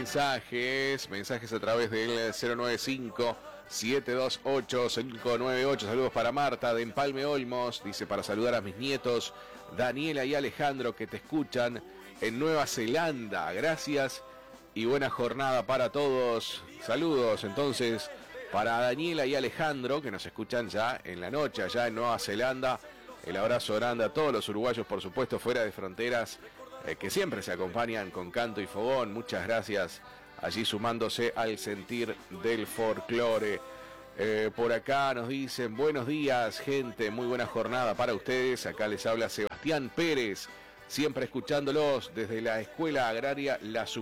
mensajes a través del 095-728-598. Saludos para Marta de Empalme Olmos, dice, para saludar a mis nietos Daniela y Alejandro que te escuchan en Nueva Zelanda. Gracias y buena jornada para todos. Saludos entonces para Daniela y Alejandro que nos escuchan ya en la noche allá en Nueva Zelanda. El abrazo grande a todos los uruguayos, por supuesto, fuera de fronteras, que siempre se acompañan con canto y fogón. Muchas gracias, allí sumándose al sentir del folclore. Por acá nos dicen, buenos días, gente, muy buena jornada para ustedes. Acá les habla Sebastián Pérez, siempre escuchándolos desde la Escuela Agraria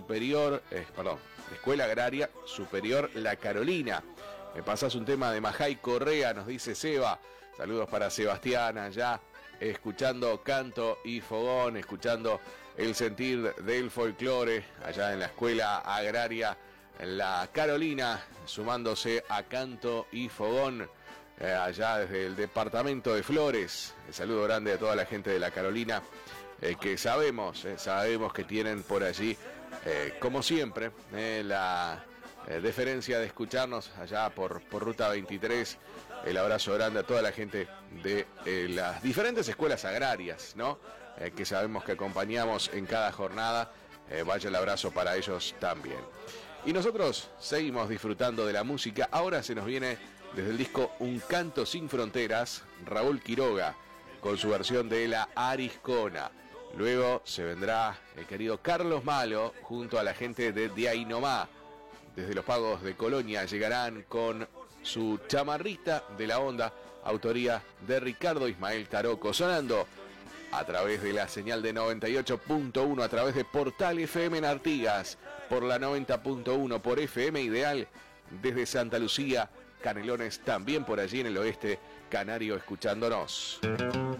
Escuela Agraria Superior La Carolina. Me pasás un tema de Majay Correa, nos dice Seba. Saludos para Sebastián allá, escuchando canto y fogón, escuchando el sentir del folclore allá en la Escuela Agraria La Carolina, sumándose a canto y fogón allá desde el departamento de Flores. El saludo grande a toda la gente de La Carolina, que sabemos que tienen por allí, como siempre, la deferencia de escucharnos allá por Ruta 23. El abrazo grande a toda la gente de las diferentes escuelas agrarias, ¿no? Que sabemos que acompañamos en cada jornada. Vaya el abrazo para ellos también. Y nosotros seguimos disfrutando de la música. Ahora se nos viene desde el disco Un Canto Sin Fronteras, Raúl Quiroga, con su versión de La Ariscona. Luego se vendrá el querido Carlos Malo junto a la gente de Diainomá. Desde los Pagos de Colonia llegarán con su Chamarrita de la Onda, autoría de Ricardo Ismael Taroco, sonando a través de la señal de 98.1, a través de Portal FM en Artigas, por la 90.1, por FM Ideal, desde Santa Lucía, Canelones, también por allí en el oeste canario, escuchándonos.